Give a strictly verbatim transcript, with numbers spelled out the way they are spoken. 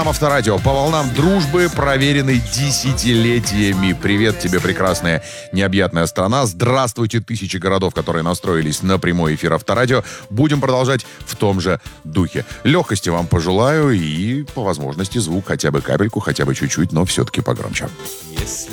Авторадио. По волнам дружбы, проверенной десятилетиями. Привет тебе, прекрасная необъятная страна. Здравствуйте, тысячи городов, которые настроились на прямой эфир Авторадио. Будем продолжать в том же духе. Легкости вам пожелаю и, по возможности, звук хотя бы капельку, хотя бы чуть-чуть, но все-таки погромче.